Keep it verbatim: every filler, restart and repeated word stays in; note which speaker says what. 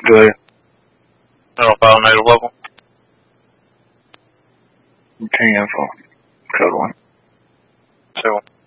Speaker 1: Go ahead.
Speaker 2: That'll file native level.
Speaker 1: Routine info. Code one.
Speaker 2: Two.